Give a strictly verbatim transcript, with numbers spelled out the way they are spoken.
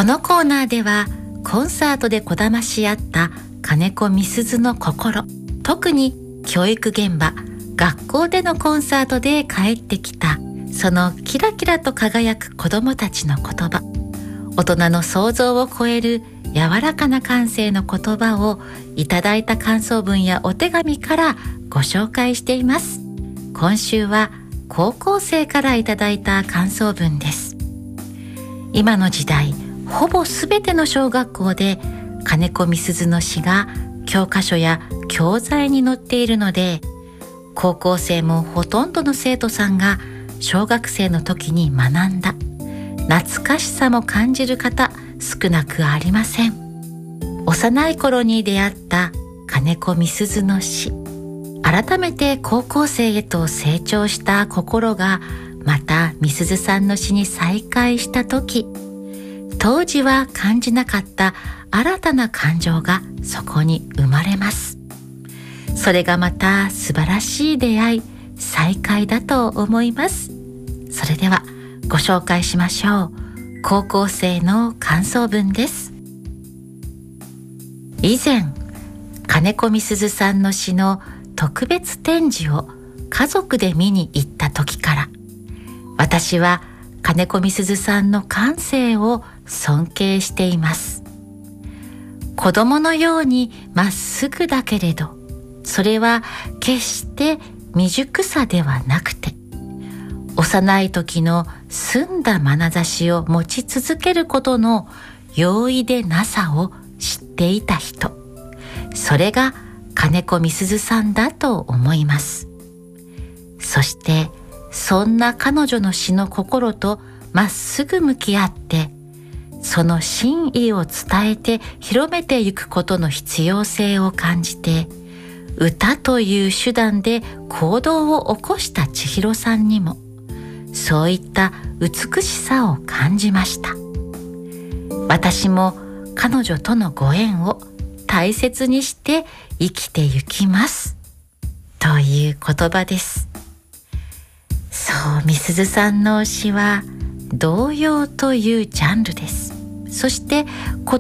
このコーナーではコンサートでこだまし合った金子みすずの心、特に教育現場、学校でのコンサートで帰ってきたそのキラキラと輝く子どもたちの言葉、大人の想像を超える柔らかな感性の言葉をいただいた感想文やお手紙からご紹介しています。今週は高校生からいただいた感想文です。今の時代、ほぼすべての小学校で金子みすずの詩が教科書や教材に載っているので、高校生もほとんどの生徒さんが小学生の時に学んだ懐かしさも感じる方少なくありません。幼い頃に出会った金子みすずの詩、改めて高校生へと成長した心がまたみすずさんの詩に再会した時、当時は感じなかった新たな感情がそこに生まれます。それがまた素晴らしい出会い、再会だと思います。それではご紹介しましょう。高校生の感想文です。以前、金子みすずさんの詩の特別展示を家族で見に行った時から、私は金子みすずさんの感性を尊敬しています。子供のようにまっすぐだけれど、それは決して未熟さではなくて、幼い時の澄んだ眼差しを持ち続けることの容易でなさを知っていた人、それが金子みすずさんだと思います。そしてそんな彼女の詩の心とまっすぐ向き合って、その真意を伝えて広めていくことの必要性を感じて、歌という手段で行動を起こした千尋さんにもそういった美しさを感じました。私も彼女とのご縁を大切にして生きてゆきますという言葉です。そう、みすずさんの詩は童謡というジャンルです。そして